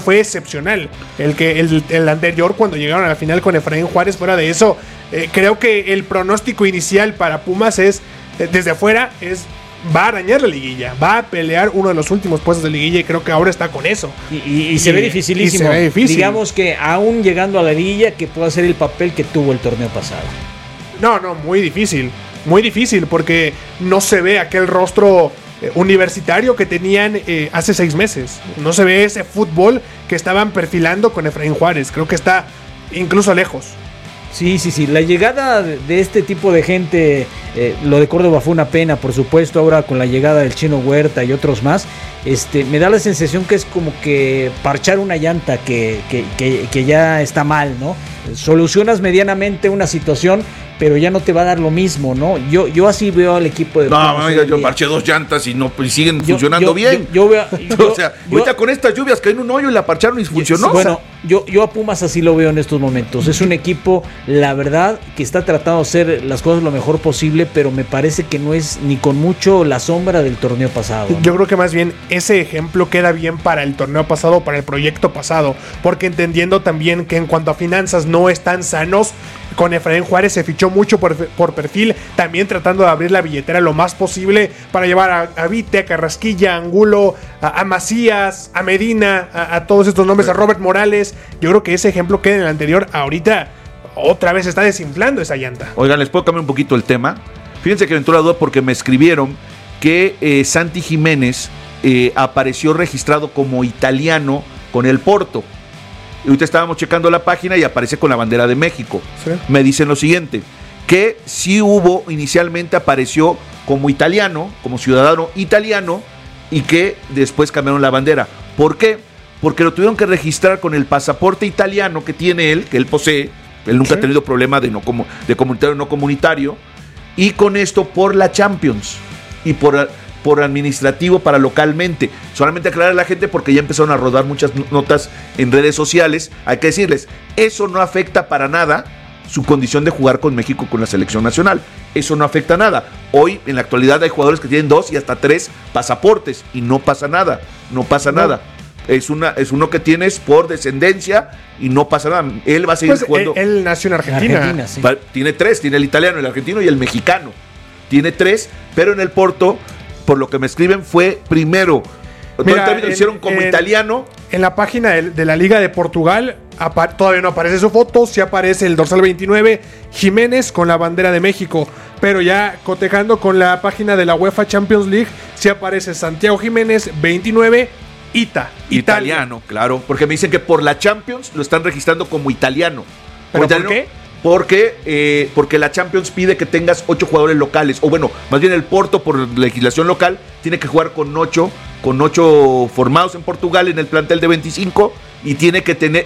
fue excepcional. El anterior, cuando llegaron a la final con Efraín Juárez, fuera de eso, creo que el pronóstico inicial para Pumas es, desde afuera, va a arañar la liguilla, va a pelear uno de los últimos puestos de liguilla, y creo que ahora está con eso. Y se ve dificilísimo. Se ve difícil. Digamos que aún llegando a la liguilla, que pueda hacer el papel que tuvo el torneo pasado. No, muy difícil, porque no se ve aquel rostro universitario que tenían hace 6 meses. No se ve ese fútbol que estaban perfilando con Efraín Juárez. Creo que está incluso lejos. Sí. La llegada de este tipo de gente, lo de Córdoba fue una pena, por supuesto. Ahora con la llegada del Chino Huerta y otros más, me da la sensación que es como que parchar una llanta que ya está mal, ¿no? Solucionas medianamente una situación, pero ya no te va a dar lo mismo, ¿no? Yo así veo al equipo de Pumas. No, yo parché 2 llantas y no pues siguen funcionando bien. O sea, ahorita con estas lluvias caen un hoyo y la parcharon y funcionó. Bueno, yo a Pumas así lo veo en estos momentos. Es un equipo, la verdad, que está tratando de hacer las cosas lo mejor posible, pero me parece que no es ni con mucho la sombra del torneo pasado, ¿no? Yo creo que más bien ese ejemplo queda bien para el torneo pasado, para el proyecto pasado, porque entendiendo también que en cuanto a finanzas no están sanos, con Efraín Juárez se fichó mucho por perfil, también tratando de abrir la billetera lo más posible para llevar a Vite, a Carrasquilla, a Angulo, a Macías, a Medina, a todos estos nombres, a Robert Morales. Yo creo que ese ejemplo queda en el anterior. Ahorita otra vez está desinflando esa llanta. Oigan, ¿les puedo cambiar un poquito el tema? Fíjense que me entró la duda porque me escribieron que Santi Jiménez apareció registrado como italiano con el Porto. Y ahorita estábamos checando la página y aparece con la bandera de México. Sí. Me dicen lo siguiente, que sí inicialmente apareció como italiano, como ciudadano italiano, y que después cambiaron la bandera. ¿Por qué? Porque lo tuvieron que registrar con el pasaporte italiano que tiene él, que él posee. Él nunca ha tenido problema de comunitario o no comunitario. Y con esto por la Champions y por administrativo para localmente. Solamente aclarar a la gente porque ya empezaron a rodar muchas notas en redes sociales. Hay que decirles, eso no afecta para nada su condición de jugar con México con la selección nacional. Eso no afecta nada. Hoy en la actualidad hay jugadores que tienen 2 y hasta 3 pasaportes y no pasa nada. No pasa nada. Es uno que tienes por descendencia y no pasa nada. Él va a seguir jugando. Él nació en Argentina. Sí. Tiene 3, tiene el italiano, el argentino y el mexicano. Tiene 3, pero en el Porto, por lo que me escriben, fue primero. Mira, lo hicieron como italiano. En la página de la Liga de Portugal todavía no aparece su foto. Sí aparece el dorsal 29, Jiménez con la bandera de México. Pero ya cotejando con la página de la UEFA Champions League, sí aparece Santiago Jiménez 29, italiano, claro. Porque me dicen que por la Champions lo están registrando como italiano. ¿Pero por qué? Porque la Champions pide que tengas 8 jugadores locales, o bueno, más bien el Porto por legislación local tiene que jugar con 8 formados en Portugal en el plantel de 25 y tiene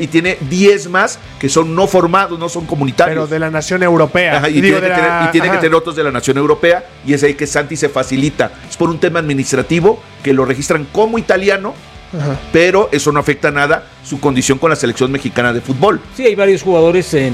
10 más que son no formados, no son comunitarios. Pero de la nación europea. Ajá, tiene que tener otros de la nación europea y es ahí que Santi se facilita. Es por un tema administrativo que lo registran como italiano. Ajá. Pero eso no afecta nada su condición con la selección mexicana de fútbol. Sí, hay varios jugadores sí.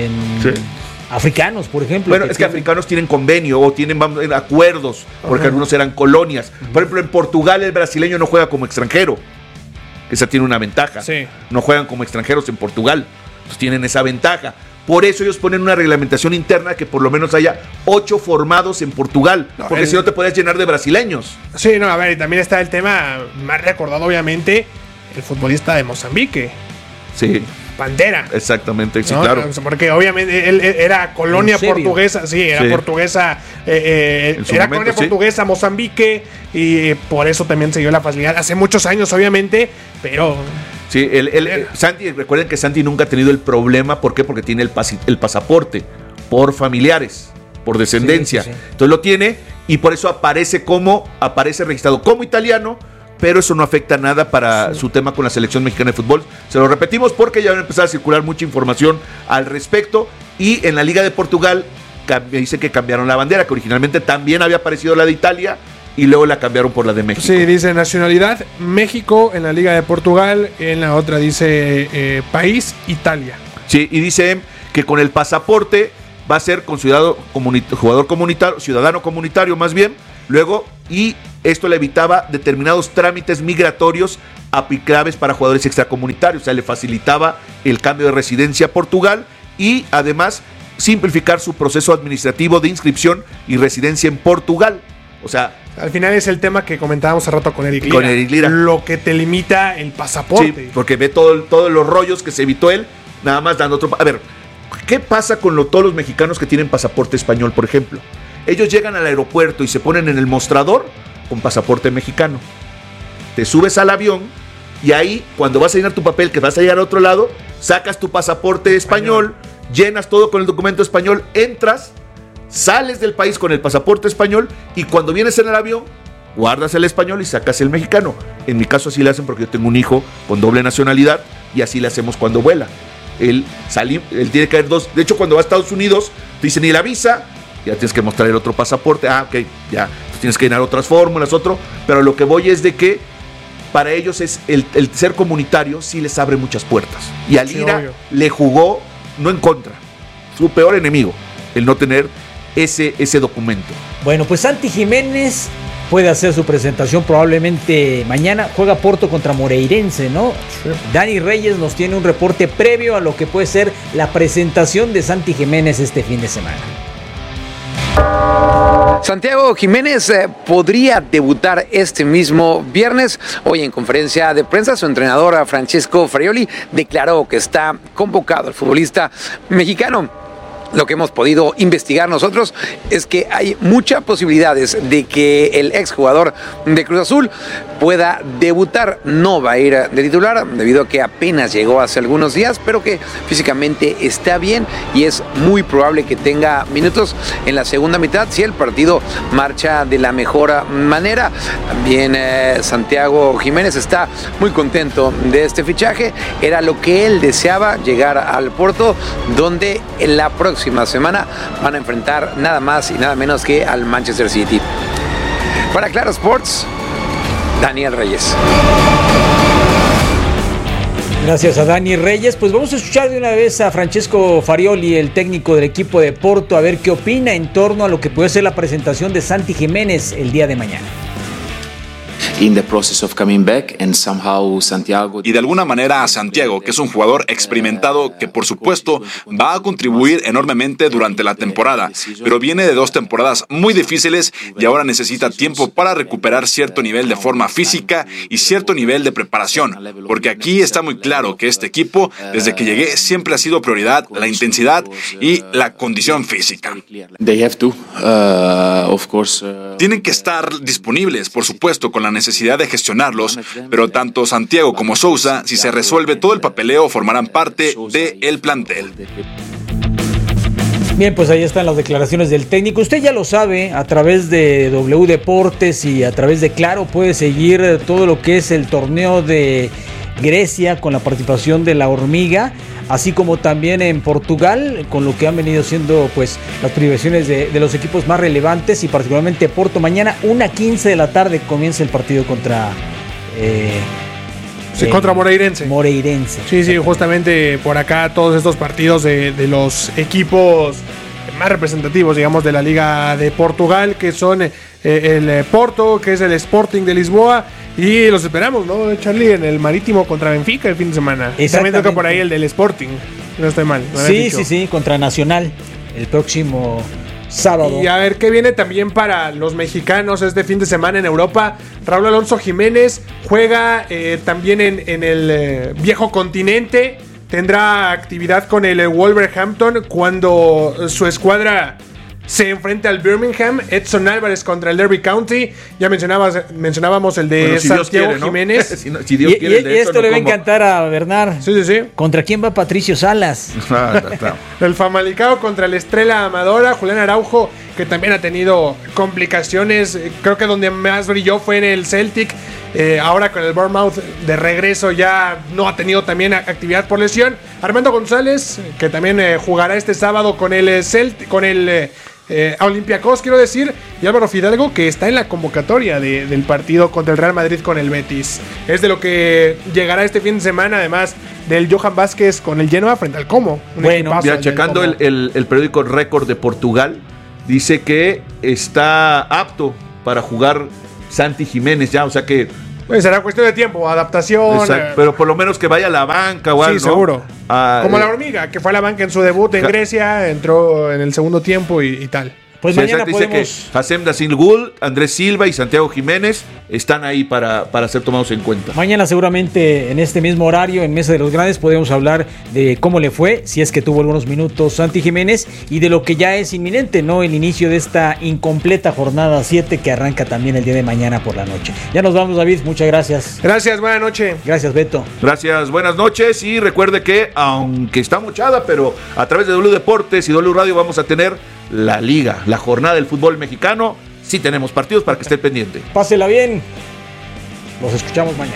Africanos, por ejemplo. Bueno, es que africanos tienen convenio o tienen acuerdos, porque algunos eran colonias. Por ejemplo, en Portugal el brasileño no juega como extranjero. Esa tiene una ventaja. Sí. No juegan como extranjeros en Portugal. Entonces tienen esa ventaja. Por eso ellos ponen una reglamentación interna que por lo menos haya 8 formados en Portugal. Porque si no te puedes llenar de brasileños. Sí, no, a ver, y también está el tema más recordado, obviamente, el futbolista de Mozambique. Sí. Pantera. Exactamente, sí, ¿no? claro. Porque obviamente él era colonia portuguesa, sí, era portuguesa, era colonia portuguesa, Mozambique, y por eso también se dio la facilidad. Hace muchos años, obviamente, pero... Sí, Santi, recuerden que Santi nunca ha tenido el problema, ¿por qué? Porque tiene el pasaporte por familiares, por descendencia. Sí. Entonces lo tiene y por eso aparece registrado como italiano, pero eso no afecta nada para su tema con la selección mexicana de fútbol. Se lo repetimos porque ya van a empezar a circular mucha información al respecto. Y en la Liga de Portugal dice que cambiaron la bandera, que originalmente también había aparecido la de Italia y luego la cambiaron por la de México. Sí, dice nacionalidad México en la Liga de Portugal, en la otra dice país Italia. Sí, y dice que con el pasaporte va a ser con ciudadano comunitario más bien, Luego, y esto le evitaba determinados trámites migratorios aplicables para jugadores extracomunitarios, o sea, le facilitaba el cambio de residencia a Portugal y además simplificar su proceso administrativo de inscripción y residencia en Portugal. O sea, al final es el tema que comentábamos hace rato con Eric Lira. Con Eric Lira. Lo que te limita el pasaporte. Sí, porque ve todos los rollos que se evitó él, nada más dando otro. A ver, ¿qué pasa con todos los mexicanos que tienen pasaporte español, por ejemplo? Ellos llegan al aeropuerto y se ponen en el mostrador con pasaporte mexicano. Te subes al avión y ahí, cuando vas a llenar tu papel, que vas a llegar a otro lado, sacas tu pasaporte español, llenas todo con el documento español, entras, sales del país con el pasaporte español y cuando vienes en el avión, guardas el español y sacas el mexicano. En mi caso así le hacen porque yo tengo un hijo con doble nacionalidad y así le hacemos cuando vuela. Él tiene que haber dos. De hecho, cuando va a Estados Unidos, te dicen, ¿y la visa? Ya tienes que mostrar el otro pasaporte. Ah, ok, ya. Tienes que llenar otras fórmulas, pero lo que voy es de que para ellos es el ser comunitario sí les abre muchas puertas. Y al Lira le jugó no en contra, su peor enemigo, el no tener ese documento. Bueno, pues Santi Jiménez puede hacer su presentación probablemente mañana. Juega Porto contra Moreirense, ¿no? Sí. Dani Reyes nos tiene un reporte previo a lo que puede ser la presentación de Santi Jiménez este fin de semana. Santiago Jiménez podría debutar este mismo viernes. Hoy en conferencia de prensa, su entrenador Francesco Farioli declaró que está convocado el futbolista mexicano. Lo que hemos podido investigar nosotros es que hay muchas posibilidades de que el exjugador de Cruz Azul pueda debutar. No va a ir de titular debido a que apenas llegó hace algunos días, pero que físicamente está bien y es muy probable que tenga minutos en la segunda mitad si el partido marcha de la mejor manera. También Santiago Jiménez está muy contento de este fichaje. Era lo que él deseaba, llegar al Porto, donde en la próxima semana van a enfrentar nada más y nada menos que al Manchester City. Para Claro Sports, Daniel Reyes. Gracias a Dani Reyes. Pues vamos a escuchar de una vez a Francesco Farioli, el técnico del equipo de Porto, a ver qué opina en torno a lo que puede ser la presentación de Santi Jiménez el día de mañana. In the process of coming back and somehow Santiago. Y de alguna manera a Santiago, que es un jugador experimentado que por supuesto va a contribuir enormemente durante la temporada, pero viene de 2 temporadas muy difíciles y ahora necesita tiempo para recuperar cierto nivel de forma física y cierto nivel de preparación, porque aquí está muy claro que este equipo, desde que llegué, siempre ha sido prioridad la intensidad y la condición física. They have to, of course. Tienen que estar disponibles, por supuesto, con la necesidad de gestionarlos, pero tanto Santiago como Sousa, si se resuelve todo el papeleo, formarán parte del plantel. Bien, pues ahí están las declaraciones del técnico. Usted ya lo sabe, a través de W Deportes y a través de Claro puede seguir todo lo que es el torneo de Grecia con la participación de la Hormiga, así como también en Portugal con lo que han venido siendo pues las privaciones de los equipos más relevantes y particularmente Porto. Mañana 1:15 de la tarde comienza el partido contra contra Moreirense. Sí, justamente por acá todos estos partidos de los equipos más representativos, digamos, de la Liga de Portugal, que son el Porto, que es el Sporting de Lisboa, y los esperamos, ¿no, Charlie? En el Marítimo contra Benfica el fin de semana. También toca por ahí el del Sporting, no estoy mal. Sí, contra Nacional el próximo sábado. Y a ver qué viene también para los mexicanos este fin de semana en Europa. Raúl Alonso Jiménez juega también en el viejo continente. Tendrá actividad con el Wolverhampton cuando su escuadra se enfrenta al Birmingham. Edson Álvarez contra el Derby County. Ya mencionábamos el de Santiago Jiménez. Si Dios quiere, y esto le va a encantar a Bernard. Sí. ¿Contra quién va Patricio Salas? El Famalicao contra el Estrella Amadora. Julián Araujo, que también ha tenido complicaciones. Creo que donde más brilló fue en el Celtic. Ahora con el Bournemouth de regreso ya no ha tenido también actividad por lesión. Armando González, que también jugará este sábado con el Celtic, con el Olympiacos, quiero decir, y Álvaro Fidalgo, que está en la convocatoria del partido contra el Real Madrid con el Betis. Es de lo que llegará este fin de semana, además del Johan Vázquez con el Genoa frente al Como. Bueno, ya checando el periódico Récord de Portugal, dice que está apto para jugar Santi Jiménez ya, o sea que... Pues será cuestión de tiempo, adaptación. Pero por lo menos que vaya a la banca o algo. Sí, seguro. Como la hormiga, que fue a la banca en su debut en Grecia, entró en el segundo tiempo y tal. Pues mañana podemos... Dice que Hassem Dasilgul, Andrés Silva y Santiago Jiménez están ahí para ser tomados en cuenta. Mañana seguramente en este mismo horario, en Mesa de los Grandes, podemos hablar de cómo le fue, si es que tuvo algunos minutos Santi Jiménez, y de lo que ya es inminente, ¿no? El inicio de esta incompleta jornada 7 que arranca también el día de mañana por la noche. Ya nos vamos, David, muchas gracias. Gracias, buenas noches. Gracias, Beto. Gracias, buenas noches, y recuerde que, aunque está mochada, pero a través de W Deportes y W Radio vamos a tener la liga, la jornada del fútbol mexicano. Sí tenemos partidos para que esté pendiente. Pásela bien. Los escuchamos mañana.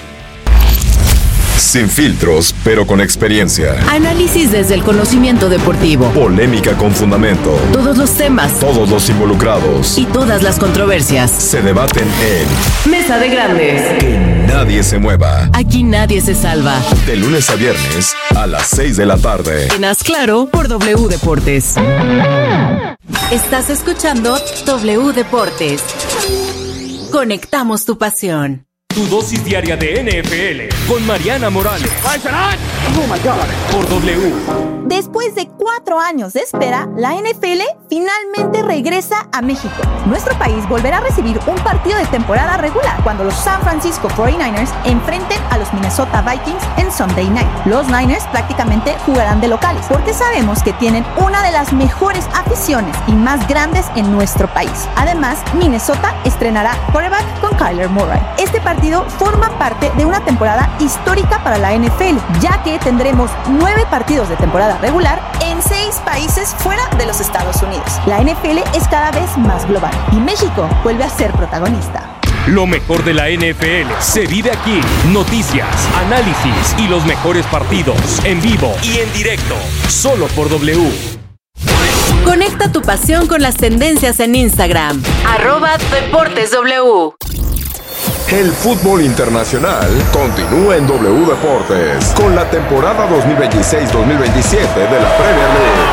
Sin filtros, pero con experiencia. Análisis desde el conocimiento deportivo. Polémica con fundamento. Todos los temas. Todos los involucrados. Y todas las controversias. Se debaten en Mesa de Grandes. Que nadie se mueva. Aquí nadie se salva. De lunes a viernes a las 6 de la tarde. En Haz Claro por W Deportes. Estás escuchando W Deportes. Conectamos tu pasión. Tu dosis diaria de NFL con Mariana Morales. Por W. Después de 4 años de espera, la NFL finalmente regresa a México. Nuestro país volverá a recibir un partido de temporada regular cuando los San Francisco 49ers enfrenten a los Minnesota Vikings en Sunday Night. Los Niners prácticamente jugarán de locales porque sabemos que tienen una de las mejores aficiones y más grandes en nuestro país. Además, Minnesota estrenará quarterback con Kyler Murray. Este partido forma parte de una temporada histórica para la NFL, ya que tendremos 9 partidos de temporada regular en 6 países fuera de los Estados Unidos. La NFL es cada vez más global y México vuelve a ser protagonista. Lo mejor de la NFL se vive aquí. Noticias, análisis y los mejores partidos en vivo y en directo. Solo por W. Conecta tu pasión con las tendencias en Instagram. @DeportesW. El fútbol internacional continúa en W Deportes con la temporada 2026-2027 de la Premier League.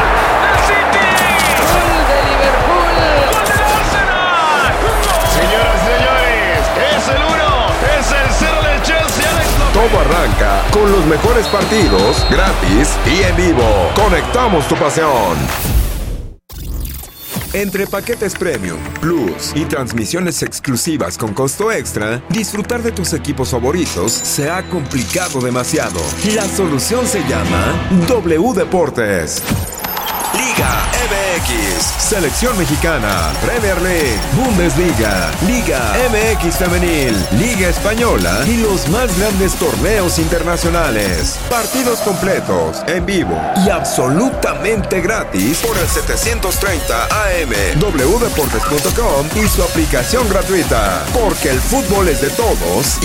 Todo arranca con los mejores partidos, gratis y en vivo. Conectamos tu pasión. Entre paquetes Premium, Plus y transmisiones exclusivas con costo extra, disfrutar de tus equipos favoritos se ha complicado demasiado. La solución se llama W Deportes. Liga MX, Selección Mexicana, Premier League, Bundesliga, Liga MX Femenil, Liga Española y los más grandes torneos internacionales. Partidos completos, en vivo y absolutamente gratis por el 730 AM, wdeportes.com y su aplicación gratuita. Porque el fútbol es de todos